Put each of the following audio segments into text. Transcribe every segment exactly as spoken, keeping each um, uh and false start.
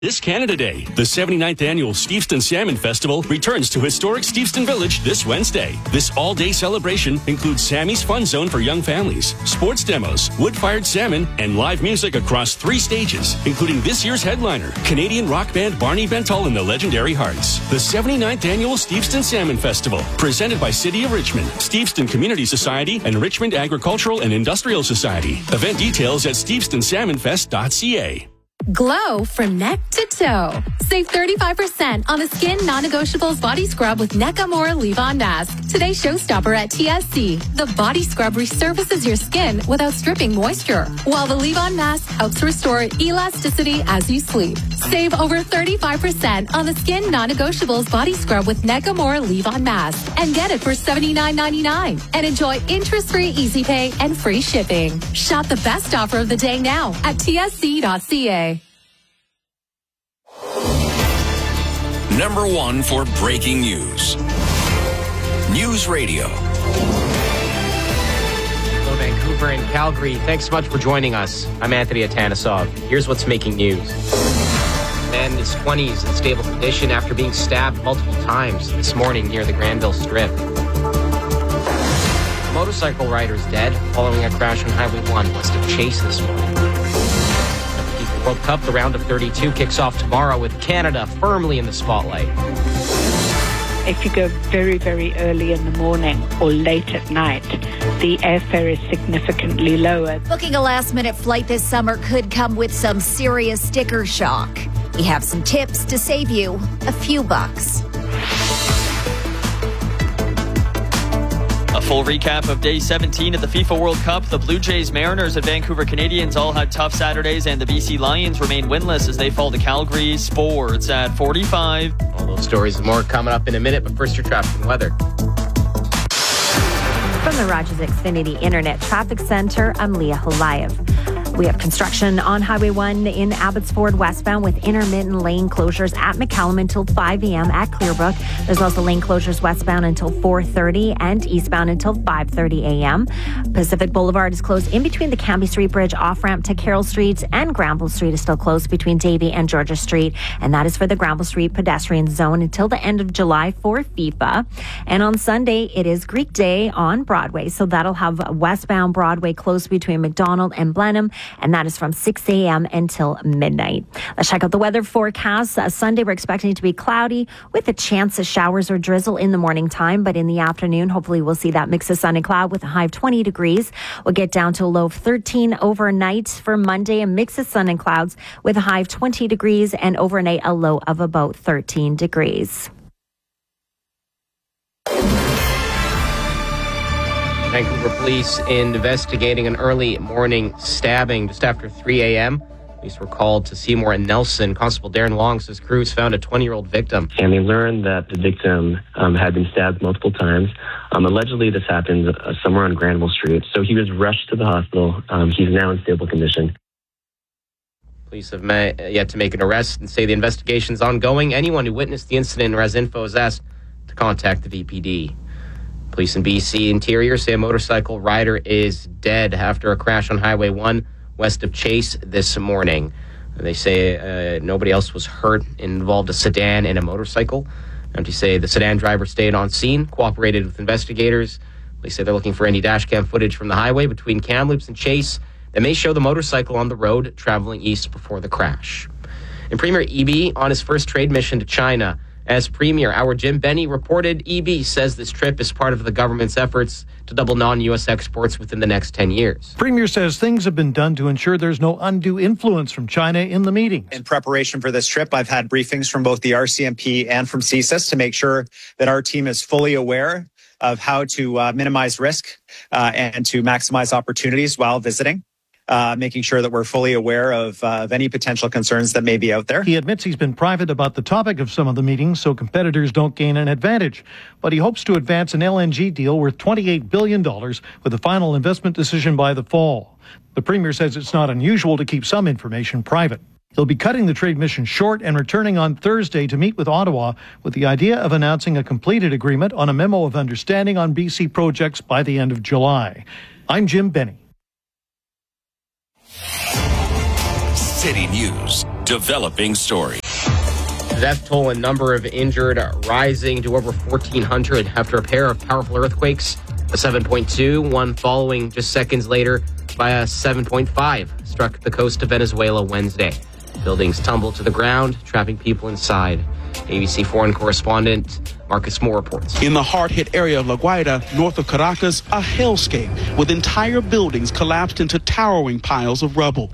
This Canada Day, the seventy-ninth Annual Steveston Salmon Festival returns to historic Steveston Village this Wednesday. This all-day celebration includes Sammy's Fun Zone for young families, sports demos, wood-fired salmon, and live music across three stages, including this year's headliner, Canadian rock band Barney Bentall and the Legendary Hearts. The seventy-ninth Annual Steveston Salmon Festival, presented by City of Richmond, Steveston Community Society, and Richmond Agricultural and Industrial Society. Event details at steveston salmon fest dot c a. Glow from neck to toe. Save thirty-five percent on the Skin Non-Negotiables Body Scrub with Nakamura Leave-On Mask. Today's showstopper at T S C. The Body Scrub resurfaces your skin without stripping moisture, while the Leave-On Mask helps restore elasticity as you sleep. Save over thirty-five percent on the Skin Non-Negotiables Body Scrub with Nakamura Leave-On Mask. And get it for seventy-nine ninety-nine. And enjoy interest-free Easy Pay and free shipping. Shop the best offer of the day now at T S C dot c a. Number one for breaking news. News Radio. Hello, Vancouver and Calgary. Thanks so much for joining us. I'm Anthony Atanasov. Here's what's making news. A man in his twenties in stable condition after being stabbed multiple times this morning near the Granville Strip. A motorcycle rider is dead following a crash on Highway one west of Chase this morning. World Cup, the round of thirty-two, kicks off tomorrow with Canada firmly in the spotlight. If you go very, very early in the morning or late at night, the airfare is significantly lower. Booking a last-minute flight this summer could come with some serious sticker shock. We have some tips to save you a few bucks. A full recap of day seventeen of the FIFA World Cup. The Blue Jays, Mariners, and Vancouver Canadians all had tough Saturdays, and the B C Lions remain winless as they fall to Calgary. Sports at forty-five. All those stories and more coming up in a minute, but first your traffic and weather. From the Rogers Xfinity Internet Traffic Center, I'm Leah Holayev. We have construction on Highway one in Abbotsford westbound with intermittent lane closures at McCallum until five a.m. at Clearbrook. There's also lane closures westbound until four thirty and eastbound until five thirty a.m. Pacific Boulevard is closed in between the Cambie Street Bridge off-ramp to Carroll Street, and Granville Street is still closed between Davie and Georgia Street. And that is for the Granville Street pedestrian zone until the end of July for FIFA. And on Sunday, it is Greek Day on Broadway. So that'll have westbound Broadway closed between McDonald and Blenheim. And that is from six a.m. until midnight. Let's check out the weather forecast. Uh, Sunday, we're expecting it to be cloudy with a chance of showers or drizzle in the morning time. But in the afternoon, hopefully we'll see that mix of sun and cloud with a high of twenty degrees. We'll get down to a low of thirteen overnight for Monday, a mix of sun and clouds with a high of twenty degrees, and overnight a low of about thirteen degrees. Vancouver police investigating an early morning stabbing just after three a.m. Police were called to Seymour and Nelson. Constable Darren Long says crews found a twenty-year-old victim. And they learned that the victim um, had been stabbed multiple times. Um, allegedly, this happened uh, somewhere on Granville Street. So he was rushed to the hospital. Um, he's now in stable condition. Police have met, uh, yet to make an arrest and say the investigation is ongoing. Anyone who witnessed the incident or has info is asked to contact the V P D. Police in B C Interior say a motorcycle rider is dead after a crash on Highway one west of Chase this morning. They say uh, nobody else was hurt. It involved a sedan and a motorcycle. And they say the sedan driver stayed on scene, cooperated with investigators. They say they're looking for any dash cam footage from the highway between Kamloops and Chase that may show the motorcycle on the road traveling east before the crash. And Premier Eby on his first trade mission to China. As Premier, our Jim Benny reported, Eby says this trip is part of the government's efforts to double non-U S exports within the next ten years. Premier says things have been done to ensure there's no undue influence from China in the meetings. In preparation for this trip, I've had briefings from both the R C M P and from C S I S to make sure that our team is fully aware of how to uh, minimize risk uh, and to maximize opportunities while visiting. Uh, making sure that we're fully aware of, uh, of any potential concerns that may be out there. He admits he's been private about the topic of some of the meetings so competitors don't gain an advantage. But he hopes to advance an L N G deal worth twenty-eight billion dollars with a final investment decision by the fall. The Premier says it's not unusual to keep some information private. He'll be cutting the trade mission short and returning on Thursday to meet with Ottawa with the idea of announcing a completed agreement on a memo of understanding on B C projects by the end of July. I'm Jim Benny. City News developing story. The death toll and number of injured rising to over fourteen hundred after a pair of powerful earthquakes, a seven point two, one following just seconds later by a seven point five, struck the coast of Venezuela Wednesday. Buildings tumbled to the ground, trapping people inside. A B C foreign correspondent Marcus Moore reports. In the hard-hit area of La Guaira, north of Caracas, a hellscape with entire buildings collapsed into towering piles of rubble.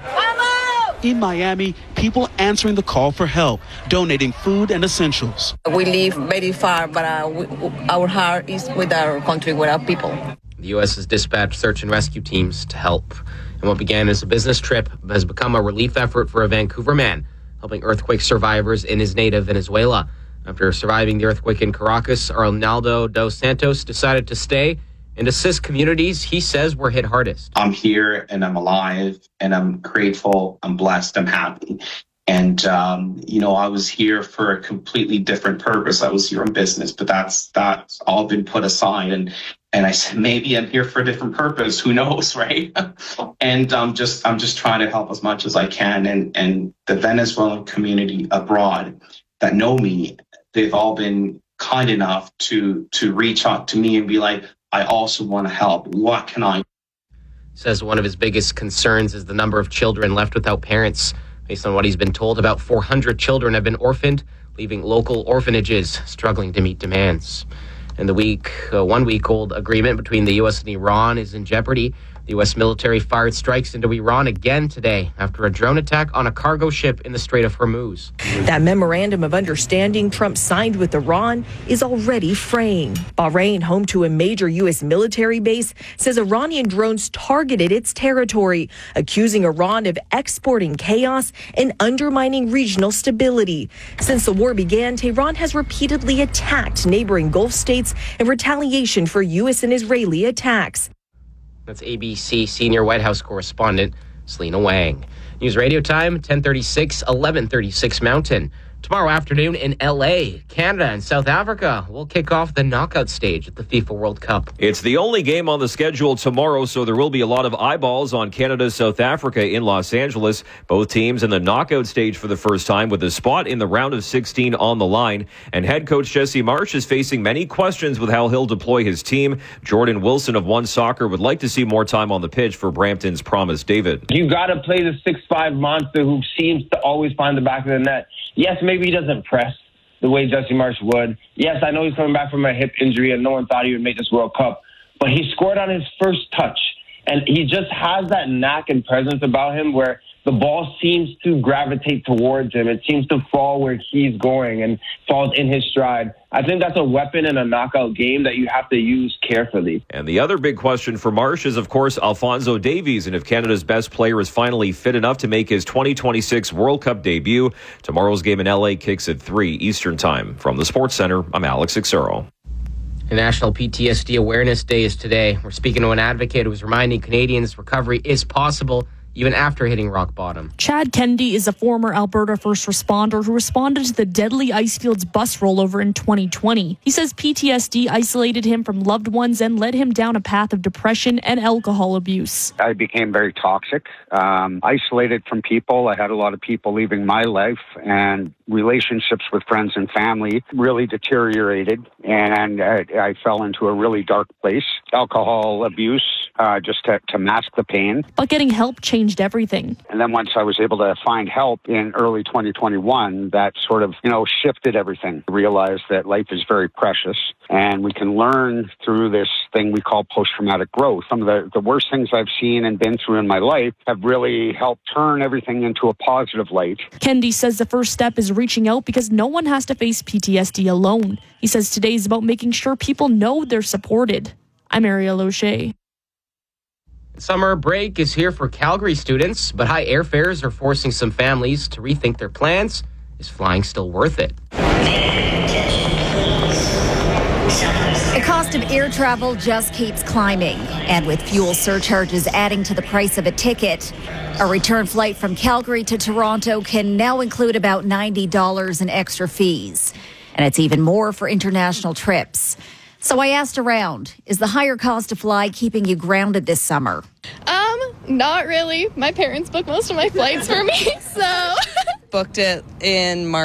In Miami, people answering the call for help, donating food and essentials. We live very far, but uh, we, our heart is with our country, with our people. The U S has dispatched search and rescue teams to help. And what began as a business trip has become a relief effort for a Vancouver man, helping earthquake survivors in his native Venezuela. After surviving the earthquake in Caracas, Arnaldo dos Santos decided to stay and assist communities he says were hit hardest. I'm here and I'm alive and I'm grateful, I'm blessed, I'm happy. And, um, you know, I was here for a completely different purpose. I was here on business, but that's that's all been put aside. And and I said, maybe I'm here for a different purpose. Who knows, right? and I'm just I'm just trying to help as much as I can. And, and the Venezuelan community abroad that know me, they've all been kind enough to to reach out to me and be like, I also want to help. What can I do? Says one of his biggest concerns is the number of children left without parents. Based on what he's been told, about four hundred children have been orphaned, leaving local orphanages struggling to meet demands. And the week, uh, one-week-old agreement between the U S and Iran is in jeopardy. The U S military fired strikes into Iran again today after a drone attack on a cargo ship in the Strait of Hormuz. That memorandum of understanding Trump signed with Iran is already fraying. Bahrain, home to a major U S military base, says Iranian drones targeted its territory, accusing Iran of exporting chaos and undermining regional stability. Since the war began, Tehran has repeatedly attacked neighboring Gulf states in retaliation for U S and Israeli attacks. That's A B C senior White House correspondent Selena Wang. News Radio time, ten thirty-six, eleven thirty-six Mountain. Tomorrow afternoon in L A, Canada and South Africa will kick off the knockout stage at the FIFA World Cup. It's the only game on the schedule tomorrow, so there will be a lot of eyeballs on Canada-South Africa in Los Angeles. Both teams in the knockout stage for the first time with a spot in the round of sixteen on the line. And head coach Jesse Marsch is facing many questions with how he'll deploy his team. Jordan Wilson of One Soccer would like to see more time on the pitch for Brampton's Promise David. You got to play the six five monster who seems to always find the back of the net. Yes, maybe he doesn't press the way Jesse Marsch would. Yes, I know he's coming back from a hip injury and no one thought he would make this World Cup. But he scored on his first touch. And he just has that knack and presence about him where the ball seems to gravitate towards him. It seems to fall where he's going and falls in his stride. I think that's a weapon in a knockout game that you have to use carefully. And the other big question for Marsch is, of course, Alphonso Davies. And if Canada's best player is finally fit enough to make his twenty twenty-six World Cup debut, tomorrow's game in L A kicks at three Eastern Time. From the Sports Center, I'm Alex Ixero. National P T S D Awareness Day is today. We're speaking to an advocate who's reminding Canadians recovery is possible even after hitting rock bottom. Chad Kennedy is a former Alberta first responder who responded to the deadly Icefields bus rollover in twenty twenty. He says P T S D isolated him from loved ones and led him down a path of depression and alcohol abuse. I became very toxic, um, isolated from people. I had a lot of people leaving my life, and relationships with friends and family really deteriorated, and I, I fell into a really dark place. Alcohol abuse, uh, just to, to mask the pain. But getting help changed everything. And then once I was able to find help in early twenty twenty-one, that sort of, you know, shifted everything. I realized that life is very precious, and we can learn through this thing we call post-traumatic growth. Some of the, the worst things I've seen and been through in my life have really helped turn everything into a positive light. Kendi says the first step is reaching out because no one has to face P T S D alone. He says today is about making sure people know they're supported. I'm Ariel O'Shea. Summer break is here for Calgary students, but high airfares are forcing some families to rethink their plans. Is flying still worth it? The cost of air travel just keeps climbing, and with fuel surcharges adding to the price of a ticket, a return flight from Calgary to Toronto can now include about ninety dollars in extra fees, and it's even more for international trips. So I asked around, is the higher cost to fly keeping you grounded this summer? Um, not really. My parents book most of my flights for me, so booked it in March.